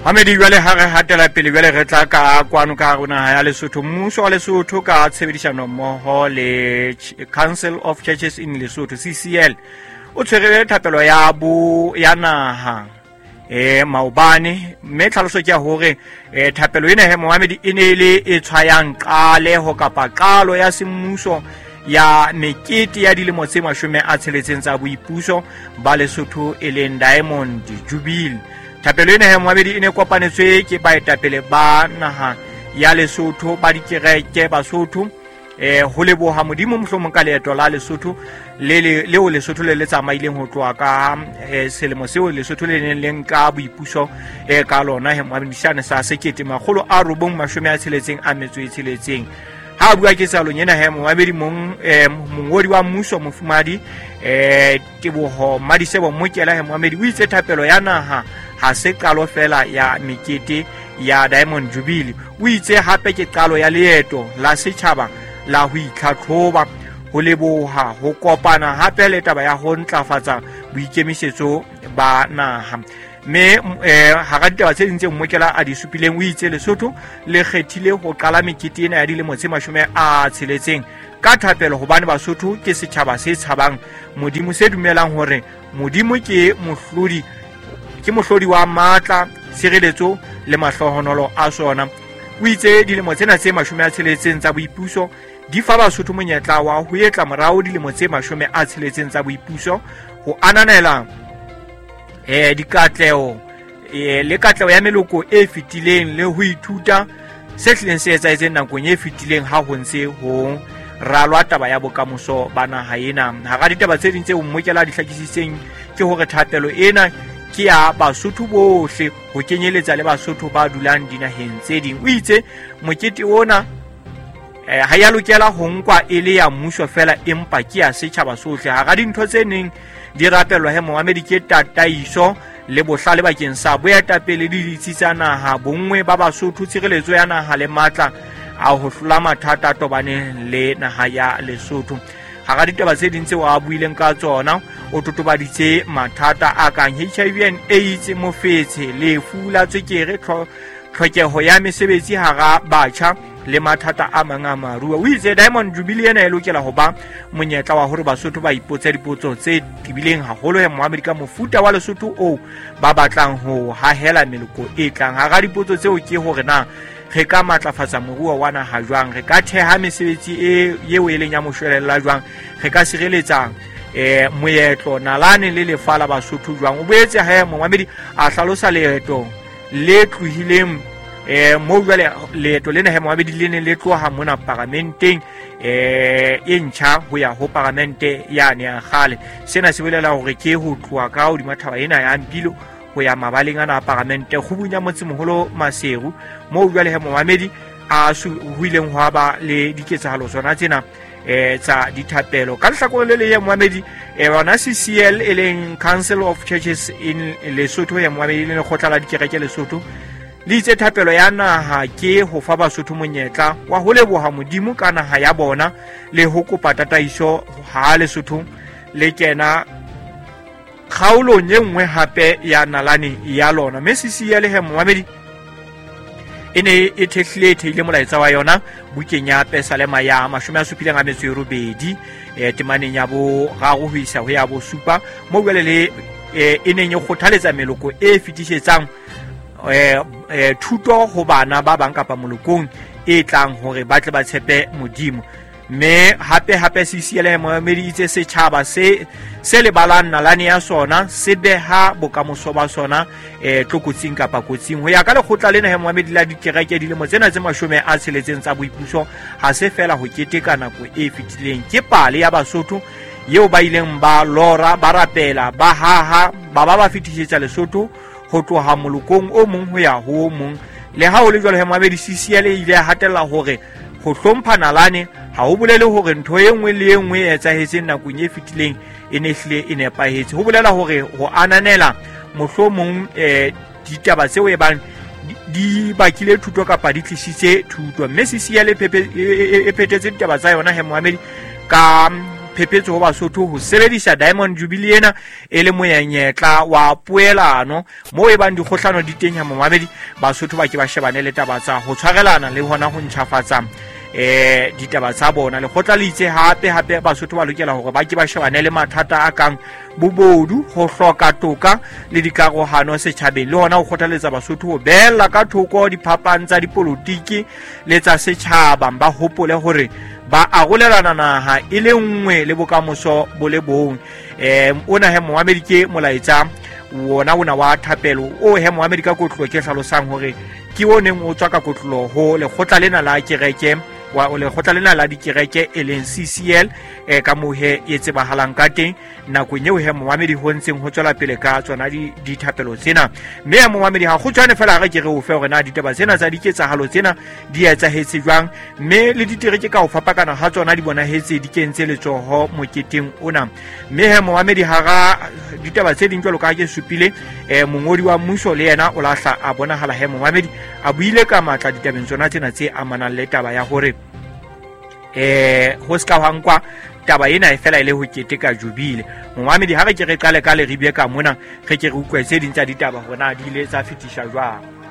Mohamedi jwale ha re hatela pele jwale re tla ka kwano ka rona ya Lesotho. Mmuso wa Lesotho ka tshebedisano mmoho le Council of Churches in Lesotho CCL o tshwere thapelo ya naha maobane mme tlhaloso ke hore thapelo ena he Mohamedi e ne le e tshwayang qale ho kapa qalo ya semmuso ya mekete ya dilemo tse 60 tsa boipuso ba Lesotho e leng Diamond Jubilee. Thapelo ena he Mohamedi e ne kopanetswe ke baetapele ba naha ya Lesotho ba dikereke Basotho ho leboha modimo mohlomong ka leeto la Lesotho leo Lesotho le tsamaileng ho tloa ka selemo seo Lesotho le neng leng ka boipuso ka lona he Mohamedi sa 1966 ha bua ke salong ena he Mohamedi mongodi wa mmuso mofumadi Teboho Madisebo Mokela he Mohamedi o itse thapelo ya naha ha se qalo fela ya mekete ya Diamond Jubilee. O itse hape ke qalo ya leeto la setjhaba la ho itlhatlhoba ho leboha ho kopana hape le taba ya ho ntlafatsa boikemisetso ba naha. Me ha ga ditaba tse dintse Mokela a di supileng o itse Lesotho le kgethile ho qala mekete ena ya dilemo tse 60 ka thapelo hobane Basotho ke setjhaba se tshabang modimo, se dumelang hore modimo ke mohlodi wa matla, tshireletso le mahlohonolo a sona. O itse dilemo tsena tse 60 tsa boipuso di fa Basotho monyetla wa ho etla morao dilemo tse 60 tsa boipuso ho ananela dikatleho le katleho ya meloko e fetileng le ho ithuta se hlileng se etsahetseng nakong e fetileng ha ho ntse ho ralwa taba ya bokamoso ba naha ena. Ha ga ditaba tse ding tse Mokela di hlakisitseng ke hore thapelo ena ke ya Basotho bohle ho kenyeletsa le Basotho ba dulang dinaheng tse ding. O itse mokete ona ha ya lokela ho nkwa e le ya mmuso fela empa ke ya setjhaba sohle. Ha ga dintho tse neng di rapelwa he Mohamedi ke tataiso le bohlale bakeng sa boetapele le ditshitsa naha, bongwe ba Basotho, tshireletso ya naha le matla a ho hlola mathata tobane le naha ya Lesotho. Ha ga ditaba tse ding tse wa buileng ka tsona o totobaditse mathata a kang HIV and AIDS, mofetshe, lefu la tswekere, tlhokeho ya mesebetsi hara batjha le mathata a mang a marua. O itse Diamond Jubilee ena e lokela ho ba monyetla wa hore Basotho ba ipotse dipotso tse tibileng haholo he Mohamedi ka mofuta wa Lesotho o ba batlang ho hahela meloko e tlang. Ha ga dipotso tseo ke hore na re ka matlafatsa moruo wa naha jwang, re ka theha mesebetsi eo e leng ya moshwelella jwang, re ka sireletsa moetlo nalane le lefala Basotho jwang. O boetse ha Mohamedi a hlalosa leeto le tlohileng mo jwale leeto lena he Mohamedi le ne le tloha mona parlamenteng e ntjha ho ya ho parlamente yane ya kgale. Sena se bolela hore ke ho tloha ka hodima thaba ena ya Mpilo ho ya mabaleng ana a parlamente go bunya motsemoholo Maseru mo jwale he Mohamedi a huileng ho ba le diketsahalo tsona tsena tsa dithapelo. Ka lehlakore le Mohamedi wana CCL e leng Council of Churches in Lesotho he Mohamedi le lekgotla la dikereke Lesotho le itse thapelo ya naha ke ho fa Basotho monyetla wa ho leboha modimo ka naha ya bona le ho kopa tataiso ha Lesotho le kena kgaolong e nngwe hape ya nalane ya lona. Mesisi ya le he Mohamedi ene e thehlile molaetsa wa yona bukeng ya Pesalema ya 78 temaneng ya bo raro ho isa ho ya bo supa mo jwale le ene e kgothaletsa meloko e fetisetsang thuto ho bana ba bang kapa molokong e tlang hore ba tle ba tshepe modimo. Me hape CCL Mohamedi itse setjhaba se le balang nalane ya sona se beha bokamoso ba sona tlokotsing kapa kotsing. Ho ya ka lekgotla lena he Mohamedi la dikereke dilemo tsena tse 60 tsa boipuso ha se fela ho keteka nako e fetileng, ke pale ya Basotho yeo ba ileng ba lora, ba rapela, ba haha, ba fetisetsa Lesotho ho tloha molokong o mong ho ya ho mong. Le ha o le jwalo he Mohamedi CCL ile hatella hore ho hlompha nalane ha ho bolele hore ntho e nngwe le e nngwe e etsahetseng nakong e fetileng e ne hlile e nepahetse. Ho bolela hore ho ananela mohlomong ditaba tseo e bang di bakile thuto kapa di tlisitse thuto. Mme CCL e phethetse ditaba tsa yona he Mohamedi ka phephetso ho Basotho ho sebedisa Diamond Jubilee ena e le moyenyetla wa poelano mo e bang dikgohlano di teng ha Momamedi Basotho ba ke ba shebane le taba tsa ho tshwarelana le hona ho ntjhafatsa ditaba tsa bona. Le khotla le itse hape Basotho ba lokela hore ba ke ba shebane le mathata a kang bobodu, ho hloka toka le dikarohano setjhabeng. Le hona ho kgothaletsa Basotho ho bella ka thoko diphapang tsa dipolotiki le tsa setjhaba, ba hopole hore ba arolelana naha e le nngwe le bokamoso bo le bong. Ona he Momamedi ke molaetsa wona wa thapelo o he Momamedi ka kotlo ke hlalosang hore ke o neng o tswa ka kotlo ho lekgotla lena la kereke wa o lekgotla lena la dikereke e leng CCL ka mohe e tsebahalang ka teng nakong eo he Momamedi ho ntseng ho tswela pele ka tsona dithapelo tsena. Mme ya Momamedi ha kgutshwane fela ga ke re o fe hore na ditaba tsena tsa diketsahalo tsena di etsahetse jwang, mme le ditereke ka ho fapakana ha tsona di bonahetse di kentse letsoho moketeng ona. Mme he Momamedi ha ga ditaba tse ding jwalo ka ke supile mongodi wa mmuso le yena o lahla a bonahala he Momamedi a buile ka matla ditabeng tsona tsena tse amanang le taba ya hore ho ska hwankwa taba ena e fela ile ho keteka Jubilee. Momamedi ha re ke re qale ka le ribie ka mona re ke re utlwe tse ding tsa ditaba hona di ile tsa fitisha jwang.